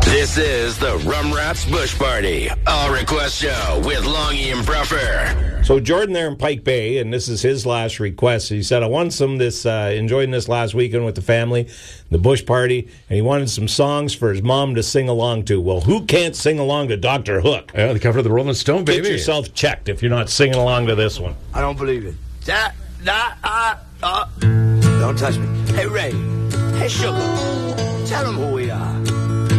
This is the Rum Rats Bush Party, all request show with Longy and Bruffer. So Jordan there in Pike Bay, and this is his last request. He said, I wanted enjoying this last weekend with the family, the Bush Party, and he wanted some songs for his mom to sing along to. Well, who can't sing along to Dr. Hook? Yeah, the cover of the Rolling Stone, baby. Get yourself checked if you're not singing along to this one. I don't believe it. Don't touch me. Hey, Ray. Hey, Sugar. Tell them who we are.